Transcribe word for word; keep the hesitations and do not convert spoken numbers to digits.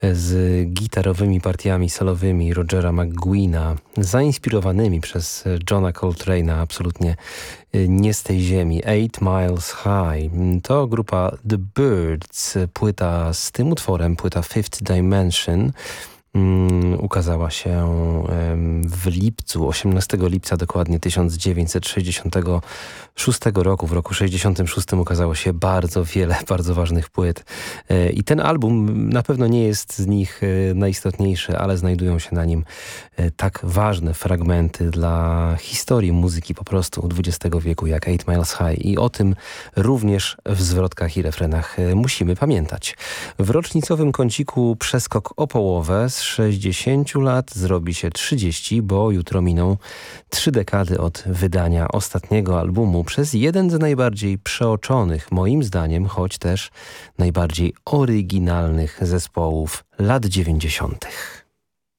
z gitarowymi partiami solowymi Rogera McGueena, zainspirowanymi przez Johna Coltrane'a, absolutnie nie z tej ziemi. Eight Miles High to grupa The Byrds. Płyta z tym utworem, płyta Fifth Dimension, Um, ukazała się um, w lipcu, osiemnastego lipca dokładnie tysiąc dziewięćset sześćdziesiątego szóstego roku. W roku sześćdziesiątym szóstym ukazało się bardzo wiele bardzo ważnych płyt. E, I ten album na pewno nie jest z nich e, najistotniejszy, ale znajdują się na nim e, tak ważne fragmenty dla historii muzyki po prostu dwudziestego wieku jak Eight Miles High. I o tym również w zwrotkach i refrenach e, musimy pamiętać. W rocznicowym kąciku przeskok o połowę. Z sześćdziesięciu lat zrobi się trzydzieści, bo jutro miną trzy dekady od wydania ostatniego albumu przez jeden z najbardziej przeoczonych, moim zdaniem, choć też najbardziej oryginalnych zespołów lat dziewięćdziesiątych.